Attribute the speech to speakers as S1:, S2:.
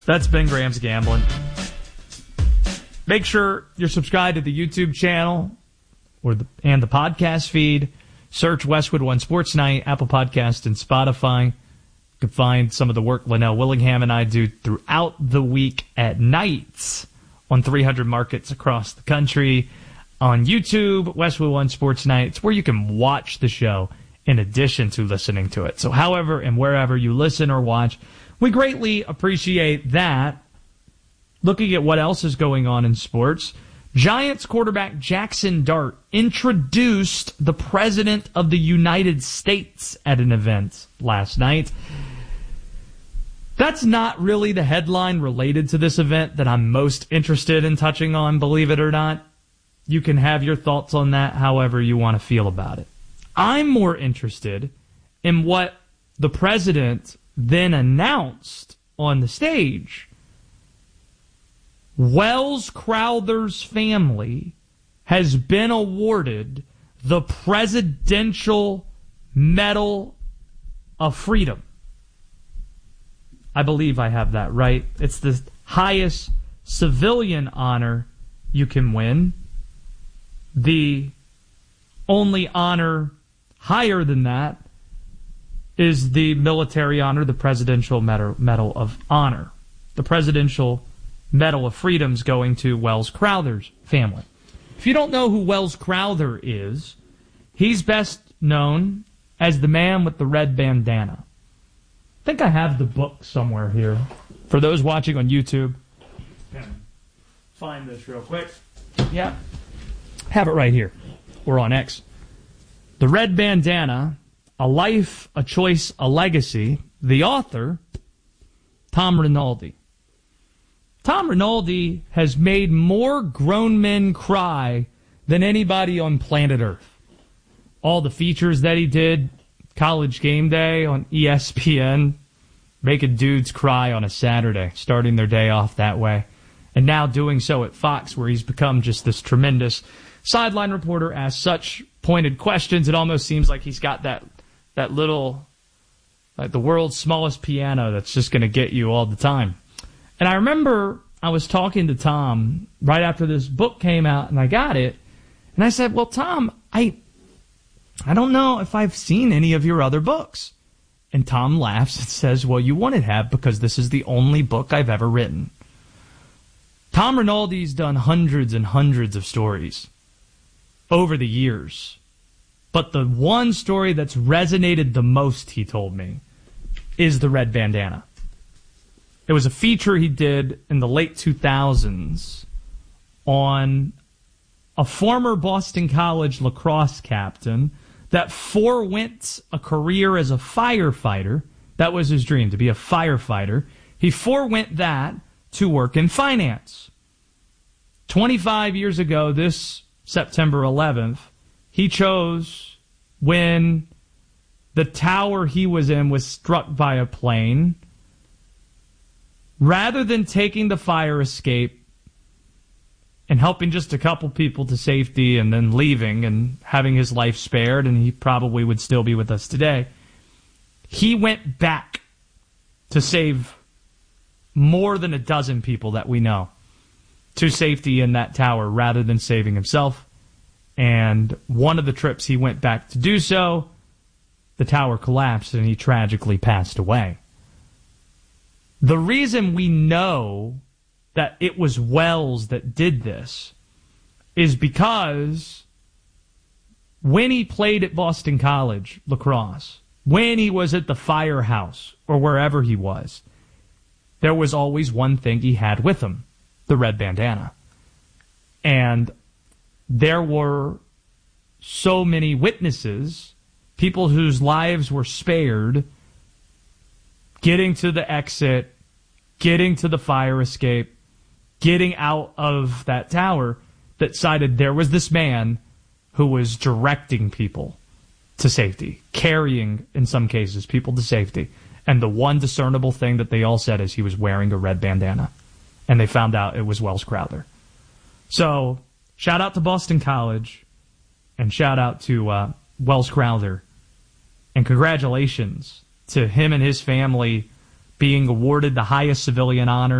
S1: That's Ben Graham's Gambling. Make sure you're subscribed to the YouTube channel and the podcast feed. Search Westwood One Sports Night, Apple Podcast, and Spotify. You can find some of the work Linnell Willingham and I do throughout the week at nights on 300 markets across the country. On YouTube, Westwood One Sports Night. It's where you can watch the show in addition to listening to it. So however and wherever you listen or watch, we greatly appreciate that. Looking at what else is going on in sports, Giants quarterback Jackson Dart introduced the President of the United States at an event last night. That's not really the headline related to this event that I'm most interested in touching on, believe it or not. You can have your thoughts on that however you want to feel about it. I'm more interested in what the president then announced on the stage. Welles Crowther's family has been awarded the Presidential Medal of Freedom. I believe I have that right. It's the highest civilian honor you can win. The only honor higher than that is the military honor, the Presidential Medal of Honor. The Presidential Medal of Freedom's going to Welles Crowther's family. If you don't know who Welles Crowther is, he's best known as the man with the red bandana. I think I have the book somewhere here. For those watching on YouTube, find this real quick. Yeah, have it right here. We're on X. The Red Bandana, A Life, a Choice, a Legacy. The author, Tom Rinaldi. Tom Rinaldi has made more grown men cry than anybody on planet Earth. All the features that he did, College Game Day on ESPN, making dudes cry on a Saturday, starting their day off that way. And now doing so at Fox, where he's become just this tremendous sideline reporter, asks such pointed questions. It almost seems like he's got that little, like the world's smallest piano that's just going to get you all the time. And I remember I was talking to Tom right after this book came out, and I got it. And I said, well, Tom, I don't know if I've seen any of your other books. And Tom laughs and says, well, you wouldn't have, because this is the only book I've ever written. Tom Rinaldi's done hundreds and hundreds of stories over the years. But the one story that's resonated the most, he told me, is the Red Bandana. It was a feature he did in the late 2000s on a former Boston College lacrosse captain that forewent a career as a firefighter. That was his dream, to be a firefighter. He forewent that to work in finance. 25 years ago, this September 11th, he chose, when the tower he was in was struck by a plane, rather than taking the fire escape and helping just a couple people to safety and then leaving and having his life spared, and he probably would still be with us today, he went back to save more than a dozen people that we know to safety in that tower rather than saving himself. And one of the trips he went back to do so, the tower collapsed and he tragically passed away. The reason we know that it was Welles that did this is because when he played at Boston College lacrosse, when he was at the firehouse or wherever he was, there was always one thing he had with him, the red bandana. And there were so many witnesses, people whose lives were spared, getting to the exit, getting to the fire escape, getting out of that tower, that cited there was this man who was directing people to safety, carrying, in some cases, people to safety. And the one discernible thing that they all said is he was wearing a red bandana. And they found out it was Welles Crowther. So, shout out to Boston College, and shout out to Welles Crowther. And congratulations to him and his family being awarded the highest civilian honor